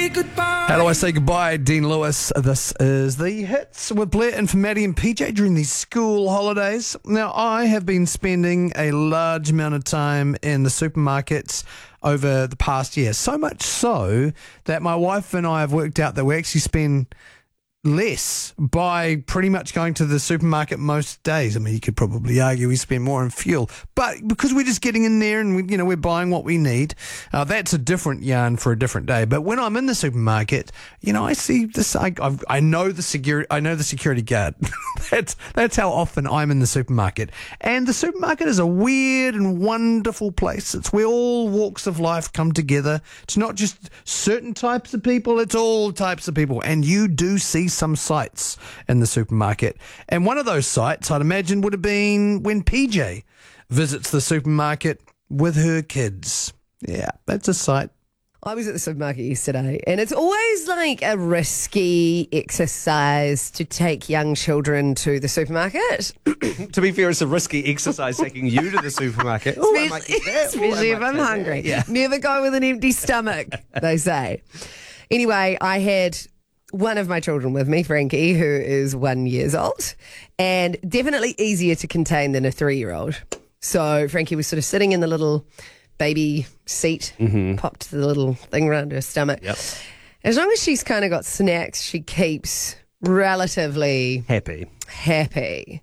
How do I say goodbye, Dean Lewis? This is The Hits with Blair and for Maddie and PJ during these school holidays. Now, I have been spending a large amount of time in the supermarkets over the past year. So much so that my wife and I have worked out that we actually spend less by pretty much going to the supermarket most days. I mean, you could probably argue we spend more on fuel, but because we're just getting in there and we're buying what we need, that's a different yarn for a different day. But when I'm in the supermarket, I see this. I know the security. I know the security guard. that's how often I'm in the supermarket. And the supermarket is a weird and wonderful place. It's where all walks of life come together. It's not just certain types of people. It's all types of people, and you do see some sights in the supermarket. And one of those sights, I'd imagine, would have been when PJ visits the supermarket with her kids. Yeah, that's a sight. I was at the supermarket yesterday, and it's always like a risky exercise to take young children to the supermarket. To be fair, it's a risky exercise taking you to the supermarket. Especially if I'm hungry. Yeah. Never go with an empty stomach, they say. Anyway, I had one of my children with me, Frankie, who is 1 year old, and definitely easier to contain than a 3-year-old. So Frankie was sort of sitting in the little baby seat, popped the little thing around her stomach. Yep. As long as she's kind of got snacks, she keeps relatively happy.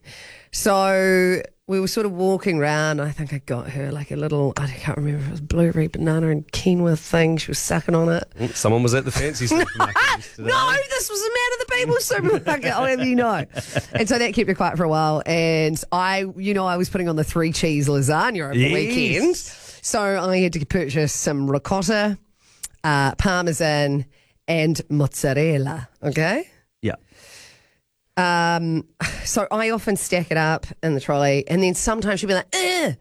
So we were sort of walking around. I think I got her like a little, I can't remember if it was blueberry, banana and quinoa thing. She was sucking on it. Someone was at the fancy supermarket yesterday. No, this was a man at the people's supermarket, I'll have you know. And so that kept her quiet for a while. And I was putting on the 3 cheese lasagna over the weekend. So I had to purchase some ricotta, parmesan and mozzarella. Okay? Yeah. So I often stack it up in the trolley, and then sometimes she'll be like,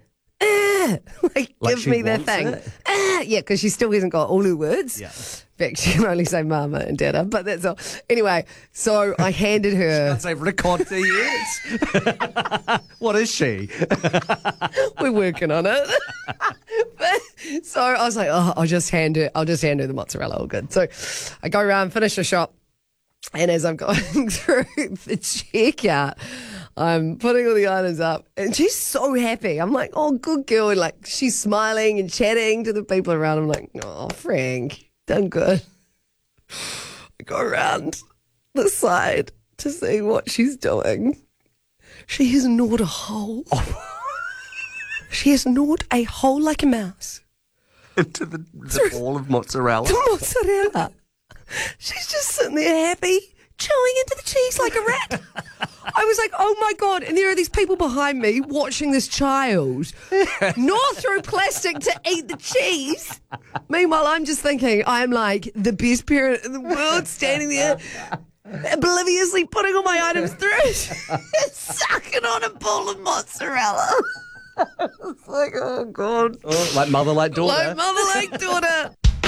give me that thing. Yeah, because she still hasn't got all her words. Yeah. In fact, she can only say mama and dada, but that's all. Anyway, so I handed her. Can't say ricotta yet. What is she? We're working on it. So I was like, I'll just hand her the mozzarella. All good. So I go around, finish the shop. And as I'm going through the checkout, I'm putting all the items up, and she's so happy. I'm like, oh, good girl. And like, she's smiling and chatting to the people around. I'm like, oh, Frank, done good. I go around the side to see what she's doing. She has gnawed a hole. She has gnawed a hole like a mouse. Into the ball of mozzarella. The mozzarella. She's just sitting there happy, chewing into the cheese like a rat. I was like, oh my God. And there are these people behind me watching this child gnaw through plastic to eat the cheese. Meanwhile, I'm just thinking, I'm like the best parent in the world, standing there obliviously putting all my items through, sucking on a bowl of mozzarella. It's like, oh God. Oh, like mother, like daughter. Like mother, like daughter.